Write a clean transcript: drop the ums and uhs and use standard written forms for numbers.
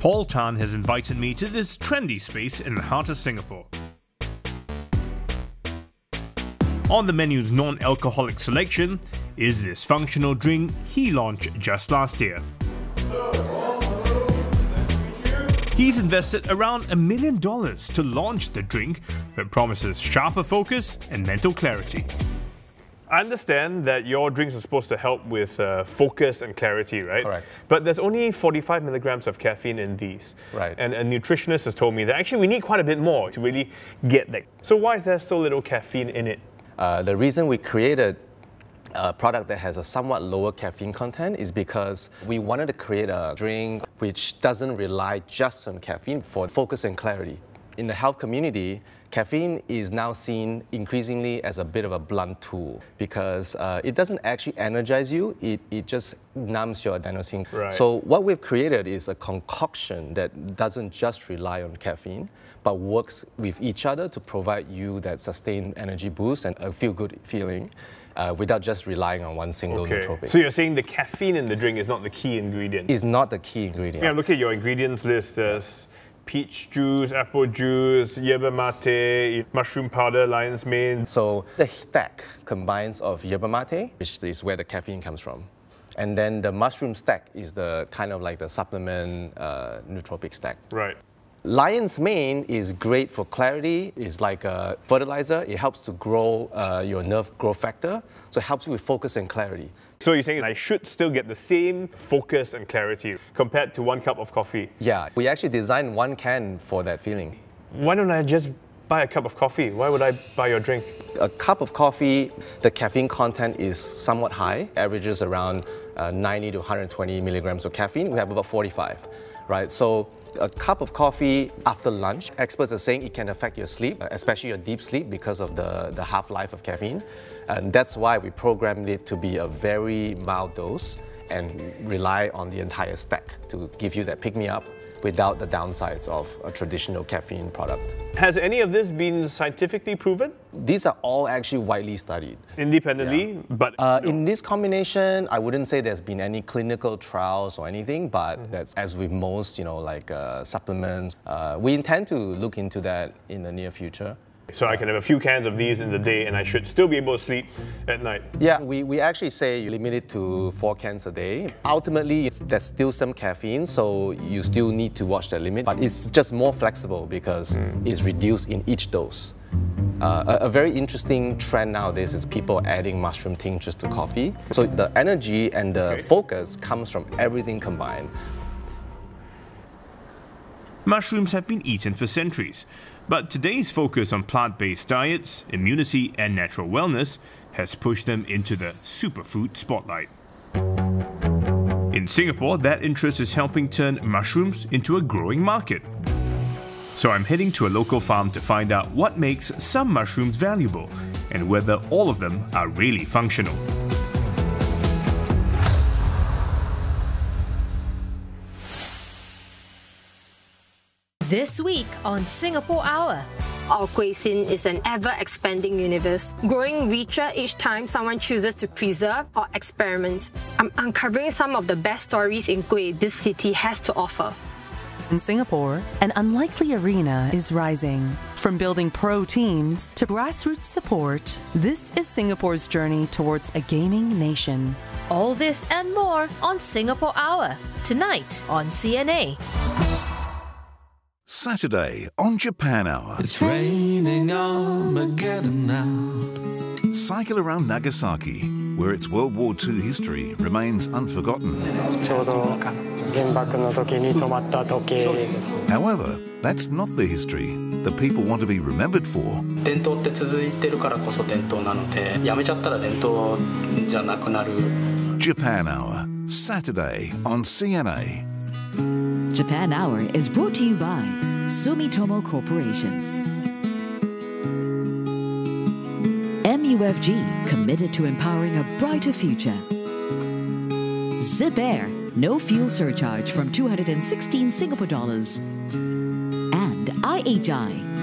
Paul Tan has invited me to this trendy space in the heart of Singapore. On the menu's non-alcoholic selection is this functional drink he launched just last year. He's invested around $1 million to launch the drink that promises sharper focus and mental clarity. I understand that your drinks are supposed to help with focus and clarity, right? Correct. But there's only 45 milligrams of caffeine in these. Right. And a nutritionist has told me that actually we need quite a bit more to really get that. So why is there so little caffeine in it? The reason we created a product that has a somewhat lower caffeine content is because we wanted to create a drink which doesn't rely just on caffeine for focus and clarity. In the health community, caffeine is now seen increasingly as a bit of a blunt tool because it doesn't actually energize you, it just numbs your adenosine. Right. So what we've created is a concoction that doesn't just rely on caffeine, but works with each other to provide you that sustained energy boost and a feel-good feeling without just relying on one single nootropic. So you're saying the caffeine in the drink is not the key ingredient? It's not the key ingredient. Yeah, look at your ingredients list. There's peach juice, apple juice, yerba mate, mushroom powder, lion's mane. So the stack combines of yerba mate, which is where the caffeine comes from. And then the mushroom stack is the kind of like the supplement nootropic stack. Right. Lion's mane is great for clarity. It's like a fertilizer. It helps to grow your nerve growth factor. So it helps you with focus and clarity. So you're saying I should still get the same focus and clarity compared to 1 cup of coffee? Yeah, we actually designed one can for that feeling. Why don't I just buy a cup of coffee? Why would I buy your drink? A cup of coffee, the caffeine content is somewhat high, averages around 90 to 120 milligrams of caffeine. We have about 45, right? So a cup of coffee after lunch, experts are saying it can affect your sleep, especially your deep sleep because of the half-life of caffeine. And that's why we programmed it to be a very mild dose and rely on the entire stack to give you that pick-me-up without the downsides of a traditional caffeine product. Has any of this been scientifically proven? These are all actually widely studied. Independently, but... In this combination, I wouldn't say there's been any clinical trials or anything, but that's as with most, supplements. We intend to look into that in the near future. So I can have a few cans of these in the day and I should still be able to sleep at night? Yeah, we actually say you limit it to 4 cans a day. Ultimately, there's still some caffeine, so you still need to watch that limit, but it's just more flexible because it's reduced in each dose. A very interesting trend nowadays is people adding mushroom tinctures to coffee. So the energy and the focus comes from everything combined. Mushrooms have been eaten for centuries, but today's focus on plant-based diets, immunity and natural wellness has pushed them into the superfood spotlight. In Singapore, that interest is helping turn mushrooms into a growing market. So I'm heading to a local farm to find out what makes some mushrooms valuable and whether all of them are really functional. This week on Singapore Hour. Our cuisine is an ever-expanding universe, growing richer each time someone chooses to preserve or experiment. I'm uncovering some of the best stories in kueh this city has to offer. In Singapore, an unlikely arena is rising. From building pro teams to grassroots support, this is Singapore's journey towards a gaming nation. All this and more on Singapore Hour, tonight on CNA. Saturday on Japan Hour. It's raining Armageddon now. Cycle around Nagasaki, where its World War II history remains unforgotten. However, that's not the history that people want to be remembered for. Japan Hour, Saturday on CNA. Japan Hour is brought to you by Sumitomo Corporation. MUFG, committed to empowering a brighter future. Zip Air, no fuel surcharge from 216 Singapore dollars. And IHI,